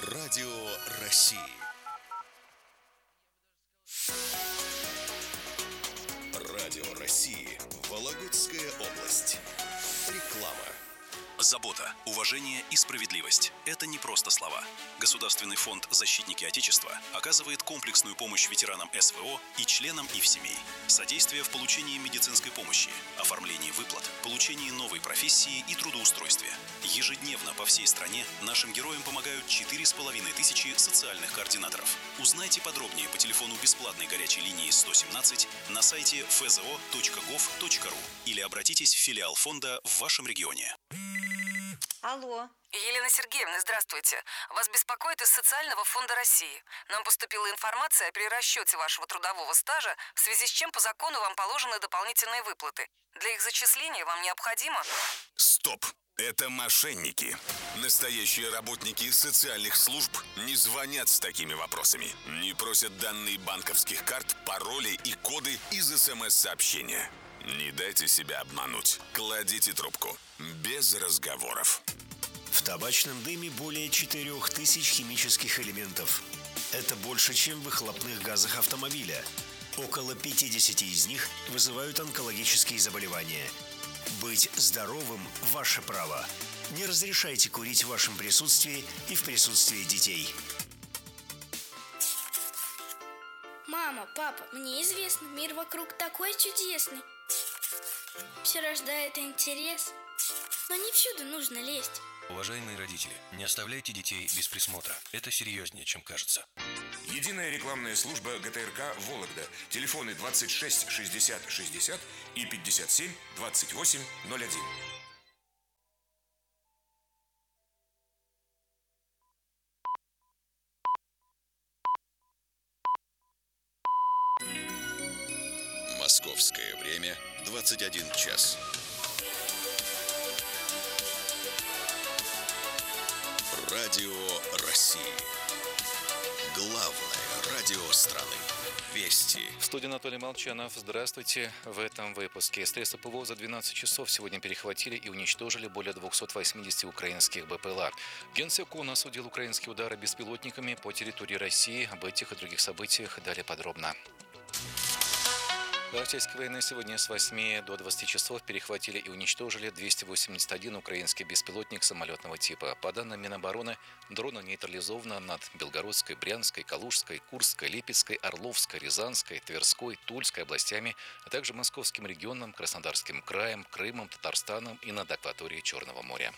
Радио России. Радио России. Вологодская область. Реклама. Забота, уважение и справедливость – это не просто слова. Государственный фонд «Защитники Отечества» оказывает комплексную помощь ветеранам СВО и членам их семей. Содействие в получении медицинской помощи, оформлении выплат, получении новой профессии и трудоустройстве. Ежедневно по всей стране нашим героям помогают 4500 социальных координаторов. Узнайте подробнее по телефону бесплатной горячей линии 117 на сайте fzo.gov.ru или обратитесь в филиал фонда в вашем регионе. Алло. Елена Сергеевна, здравствуйте. Вас беспокоит из Социального фонда России. Нам поступила информация о перерасчете вашего трудового стажа, в связи с чем по закону вам положены дополнительные выплаты. Для их зачисления вам необходимо... Стоп! Это мошенники. Настоящие работники социальных служб не звонят с такими вопросами. Не просят данные банковских карт, пароли и коды из СМС-сообщения. Не дайте себя обмануть. Кладите трубку. Без разговоров. В табачном дыме более 4000 химических элементов. Это больше, чем в выхлопных газах автомобиля. Около 50 из них вызывают онкологические заболевания. Быть здоровым – ваше право. Не разрешайте курить в вашем присутствии и в присутствии детей. Мама, папа, мне известно, мир вокруг такой чудесный. Все рождает интерес, но не всюду нужно лезть. Уважаемые родители, не оставляйте детей без присмотра. Это серьезнее, чем кажется. Единая рекламная служба ГТРК «Вологда». Телефоны 26 60 60 и 57 28 01. Московское время 21 час. Радио России. Главное радио страны. Вести. В студии Анатолий Молчанов. Здравствуйте. В этом выпуске средства ПВО за 12 часов сегодня перехватили и уничтожили более 280 украинских БПЛА. Генсек ООН осудил украинские удары беспилотниками по территории России. Об этих и других событиях далее подробно. Российские военные сегодня с 8 до 20 часов перехватили и уничтожили 281 украинский беспилотник самолетного типа. По данным Минобороны, дрона нейтрализовано над Белгородской, Брянской, Калужской, Курской, Липецкой, Орловской, Рязанской, Тверской, Тульской областями, а также Московским регионом, Краснодарским краем, Крымом, Татарстаном и над акваторией Черного моря.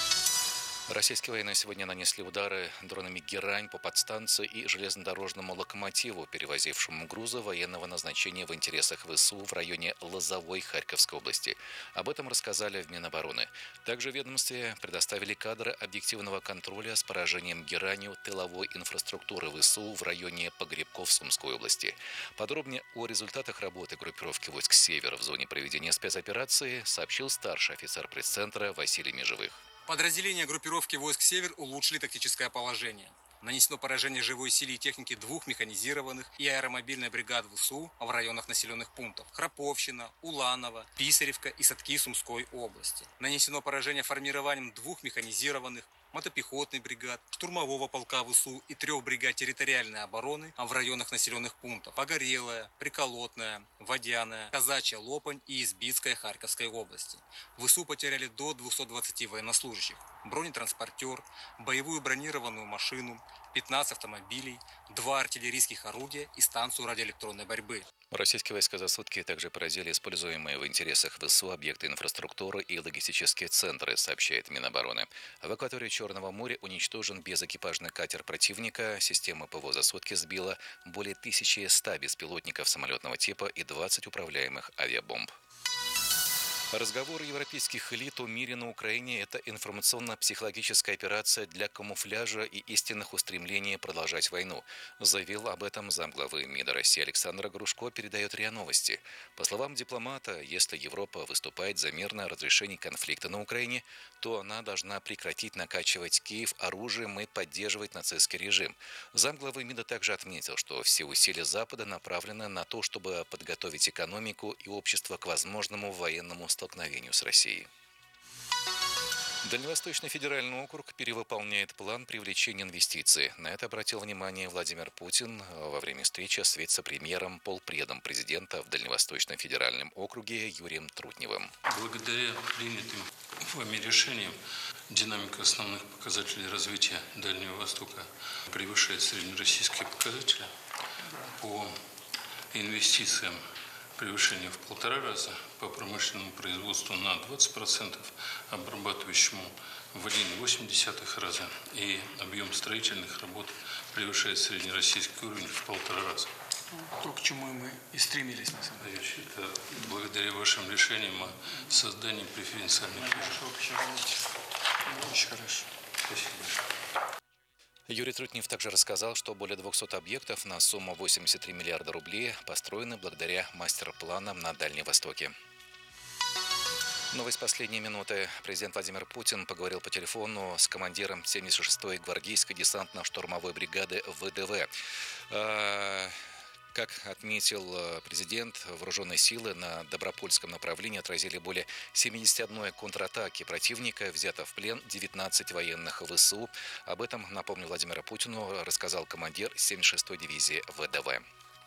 Российские военные сегодня нанесли удары дронами «Герань» по подстанции и железнодорожному локомотиву, перевозившему грузы военного назначения в интересах ВСУ в районе Лозовой Харьковской области. Об этом рассказали в Минобороны. Также в ведомстве предоставили кадры объективного контроля с поражением «Геранью» тыловой инфраструктуры ВСУ в районе Погребков Сумской области. Подробнее о результатах работы группировки войск «Север» в зоне проведения спецоперации сообщил старший офицер пресс-центра Василий Межевых. Подразделения группировки войск «Север» улучшили тактическое положение. Нанесено поражение живой силе и техники 2 механизированных и аэромобильной бригад ВСУ в районах населенных пунктов Храповщина, Уланово, Писаревка и Садки Сумской области. Нанесено поражение формированием 2 механизированных мотопехотных бригад, штурмового полка ВСУ и 3 бригад территориальной обороны в районах населенных пунктов Погорелая, Приколотная, Водяная, Казачья Лопань и Избицкая Харьковской области. ВСУ потеряли до 220 военнослужащих, бронетранспортер, боевую бронированную машину, 15 автомобилей, 2 артиллерийских орудия и станцию радиоэлектронной борьбы. Российские войска за сутки также поразили используемые в интересах ВСУ объекты инфраструктуры и логистические центры, сообщает Минобороны. В акватории Черного моря уничтожен безэкипажный катер противника. Система ПВО за сутки сбила более 1100 беспилотников самолетного типа и 20 управляемых авиабомб. Разговоры европейских элит о мире на Украине – это информационно-психологическая операция для камуфляжа и истинных устремлений продолжать войну, заявил об этом замглавы МИДа России Александр Грушко, передает РИА Новости. По словам дипломата, если Европа выступает за мирное разрешение конфликта на Украине, то она должна прекратить накачивать Киев оружием и поддерживать нацистский режим. Замглавы МИДа также отметил, что все усилия Запада направлены на то, чтобы подготовить экономику и общество к возможному военному столкновению с Россией. Дальневосточный федеральный округ перевыполняет план привлечения инвестиций. На это обратил внимание Владимир Путин во время встречи с вице-премьером, полпредом президента в Дальневосточном федеральном округе Юрием Трутневым. Благодаря принятым вами решениям динамика основных показателей развития Дальнего Востока превышает среднероссийские показатели. По инвестициям превышение в 1,5 раза, по промышленному производству на 20%, обрабатывающему в 1,8 раза, и объем строительных работ превышает среднероссийский уровень в 1,5 раза. То, к чему мы и стремились, на самом деле. Это благодаря вашим решениям о создании преференциальных режимов. Очень хорошо. Спасибо большое. Юрий Трутнев также рассказал, что более 200 объектов на сумму 83 миллиарда рублей построены благодаря мастер-планам на Дальнем Востоке. Новость последней минуты. Президент Владимир Путин поговорил по телефону с командиром 76-й гвардейской десантно-штурмовой бригады ВДВ. Как отметил президент, вооруженные силы на Добропольском направлении отразили более 71 контратаки противника, взято в плен 19 военных ВСУ. Об этом, напомню, Владимиру Путину рассказал командир 76-й дивизии ВДВ.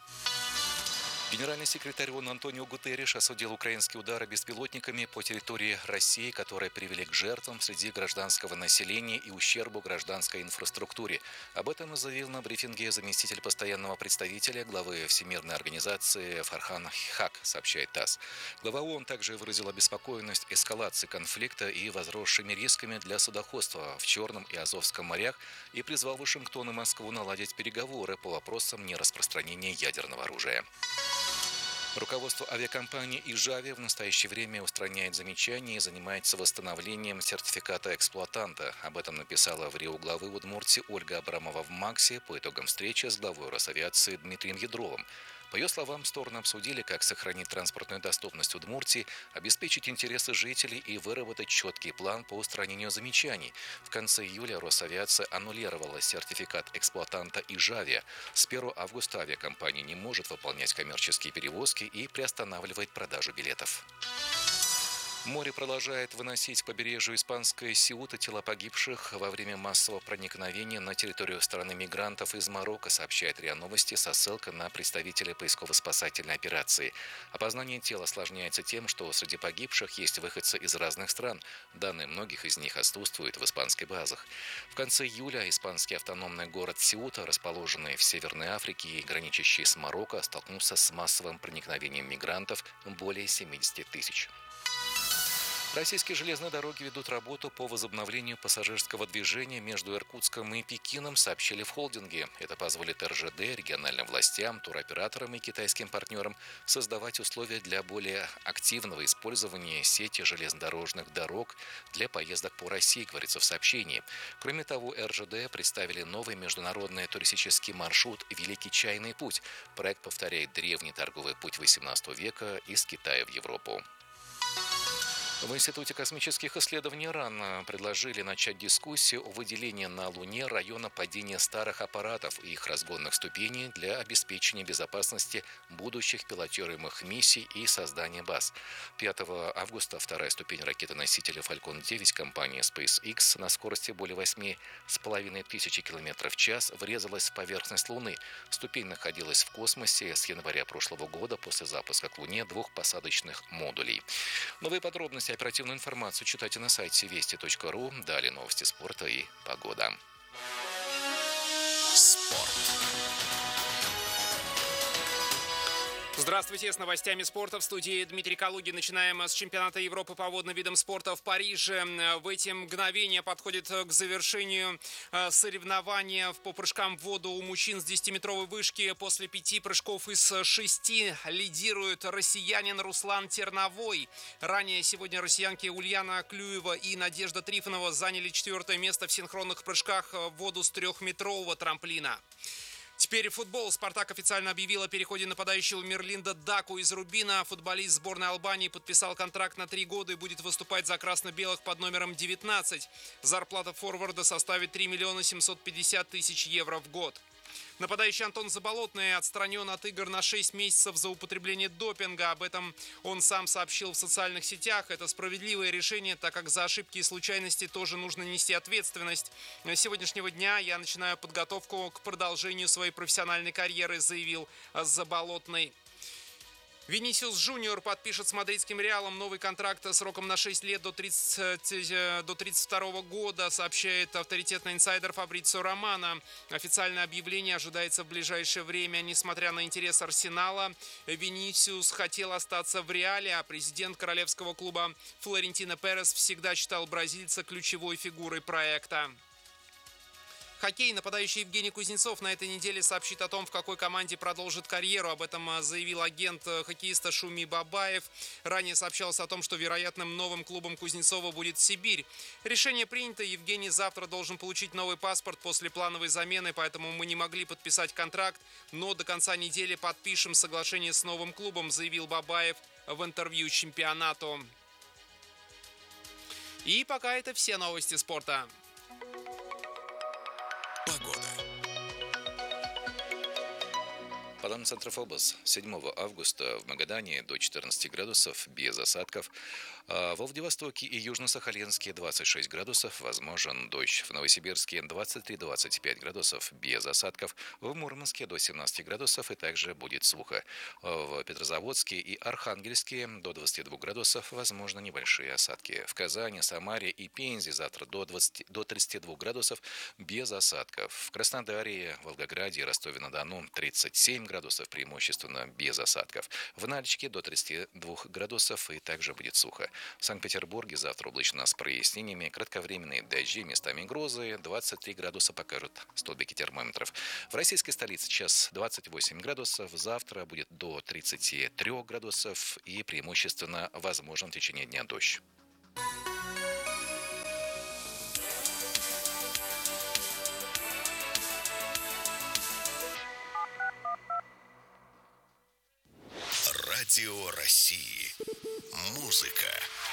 Генеральный секретарь ООН Антонио Гутерриш осудил украинские удары беспилотниками по территории России, которые привели к жертвам среди гражданского населения и ущербу гражданской инфраструктуре. Об этом заявил на брифинге заместитель постоянного представителя главы Всемирной организации Фархан Хак, сообщает ТАСС. Глава ООН также выразил обеспокоенность эскалацией конфликта и возросшими рисками для судоходства в Черном и Азовском морях и призвал Вашингтон и Москву наладить переговоры по вопросам нераспространения ядерного оружия. Руководство авиакомпании «Ижавия» в настоящее время устраняет замечания и занимается восстановлением сертификата эксплуатанта. Об этом написала в РИО главы Удмуртии Ольга Абрамова в МАКСе по итогам встречи с главой Росавиации Дмитрием Ядровым. По ее словам, стороны обсудили, как сохранить транспортную доступность Удмуртии, обеспечить интересы жителей и выработать четкий план по устранению замечаний. В конце июля Росавиация аннулировала сертификат эксплуатанта «Ижавия». С 1 августа авиакомпания не может выполнять коммерческие перевозки и приостанавливает продажу билетов. Море продолжает выносить к побережью испанской Сеуты тела погибших во время массового проникновения на территорию страны мигрантов из Марокко, сообщает РИА Новости со ссылкой на представителя поисково-спасательной операции. Опознание тела осложняется тем, что среди погибших есть выходцы из разных стран. Данные многих из них отсутствуют в испанских базах. В конце июля испанский автономный город Сеута, расположенный в Северной Африке и граничащий с Марокко, столкнулся с массовым проникновением мигрантов более 70 тысяч. Российские железные дороги ведут работу по возобновлению пассажирского движения между Иркутском и Пекином, сообщили в холдинге. Это позволит РЖД, региональным властям, туроператорам и китайским партнерам создавать условия для более активного использования сети железнодорожных дорог для поездок по России, говорится в сообщении. Кроме того, РЖД представили новый международный туристический маршрут «Великий чайный путь». Проект повторяет древний торговый путь XVIII века из Китая в Европу. В Институте космических исследований РАН предложили начать дискуссию о выделении на Луне района падения старых аппаратов и их разгонных ступеней для обеспечения безопасности будущих пилотируемых миссий и создания баз. 5 августа вторая ступень ракеты-носителя Falcon 9 компании SpaceX на скорости более 8,5 тысячи км в час врезалась в поверхность Луны. Ступень находилась в космосе с января прошлого года после запуска к Луне 2 посадочных модулей. Новые подробности, оперативную информацию читайте на сайте вести.ру. Далее новости спорта и погода. Спорт. Здравствуйте, с новостями спорта в студии Дмитрий Калугин. Начинаем с чемпионата Европы по водным видам спорта в Париже. В эти мгновения подходит к завершению соревнования по прыжкам в воду у мужчин с 10-метровой вышки. После 5 прыжков из 6 лидирует россиянин Руслан Терновой. Ранее сегодня россиянки Ульяна Клюева и Надежда Трифонова заняли 4-е место в синхронных прыжках в воду с 3-метрового трамплина. Теперь футбол. «Спартак» официально объявил о переходе нападающего Мерлинда Даку из Рубина. Футболист сборной Албании подписал контракт на 3 года и будет выступать за красно-белых под номером 19. Зарплата форварда составит 3 750 000 евро в год. Нападающий Антон Заболотный отстранен от игр на 6 месяцев за употребление допинга. Об этом он сам сообщил в социальных сетях. Это справедливое решение, так как за ошибки и случайности тоже нужно нести ответственность. С сегодняшнего дня я начинаю подготовку к продолжению своей профессиональной карьеры, заявил Заболотный. Винисиус Джуниор подпишет с мадридским Реалом новый контракт сроком на 6 лет до 32 года, сообщает авторитетный инсайдер Фабрицио Романо. Официальное объявление ожидается в ближайшее время. Несмотря на интерес Арсенала, Винисиус хотел остаться в Реале, а президент королевского клуба Флорентино Перес всегда считал бразильца ключевой фигурой проекта. Хоккей. Нападающий Евгений Кузнецов на этой неделе сообщит о том, в какой команде продолжит карьеру. Об этом заявил агент хоккеиста Шуми Бабаев. Ранее сообщалось о том, что вероятным новым клубом Кузнецова будет Сибирь. Решение принято. Евгений завтра должен получить новый паспорт после плановой замены, поэтому мы не могли подписать контракт, но до конца недели подпишем соглашение с новым клубом, заявил Бабаев в интервью чемпионату. И пока это все новости спорта. По данным Центра ФОБОС, 7 августа в Магадане до 14 градусов без осадков. Во Владивостоке и Южно-Сахалинске 26 градусов, возможен дождь. В Новосибирске 23-25 градусов без осадков. В Мурманске до 17 градусов и также будет сухо. В Петрозаводске и Архангельске до 22 градусов, возможно небольшие осадки. В Казани, Самаре и Пензе завтра до 32 градусов без осадков. В Краснодаре, Волгограде и Ростове-на-Дону 37 градусов, преимущественно без осадков. В Нальчике до 32 градусов и также будет сухо. В Санкт-Петербурге завтра облачно с прояснениями, кратковременные дожди, местами грозы, 23 градуса покажут столбики термометров. В российской столице сейчас 28 градусов, завтра будет до 33 градусов и преимущественно возможен в течение дня дождь. Радио России. Музыка